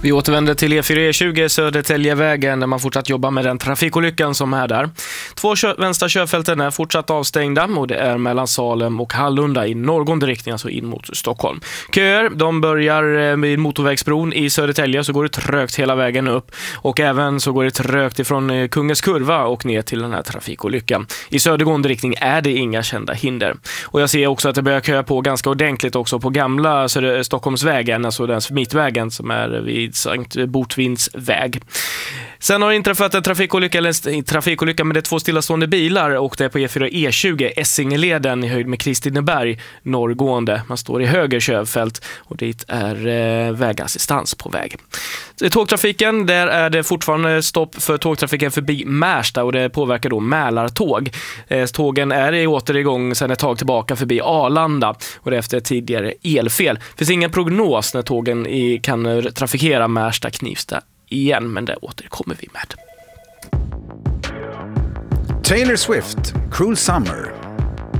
Vi återvänder till E4-E20 Södertäljevägen där man fortsatt jobbar med den trafikolyckan som är där. 2 vänstra körfälten är fortsatt avstängda och det är mellan Salem och Hallunda i norrgående riktning, alltså in mot Stockholm. Köer, de börjar med motorvägsbron i Södertälje, så går det trögt hela vägen upp och även så går det trögt ifrån Kungens kurva och ner till den här trafikolyckan. I södergående riktning är det inga kända hinder. Och jag ser också att det börjar köa på ganska ordentligt också på gamla Stockholmsvägen, alltså den mittvägen som är vid Sankt Bortvinds väg. Sen har det inträffat en trafikolycka med 2 stillastående bilar och det är på E4-E20 Essingeleden i höjd med Kristineberg norrgående. Man står i höger körfält och dit är vägassistans på väg. I tågtrafiken, där är det fortfarande stopp för tågtrafiken förbi Märsta och det påverkar då Mälartåg. Tågen är återigång sedan ett tag tillbaka förbi Arlanda och det är efter tidigare elfel. Det finns ingen prognos när tågen kan trafikera Märsta Knivsta igen, men det återkommer vi med. Taylor Swift, Cruel Summer,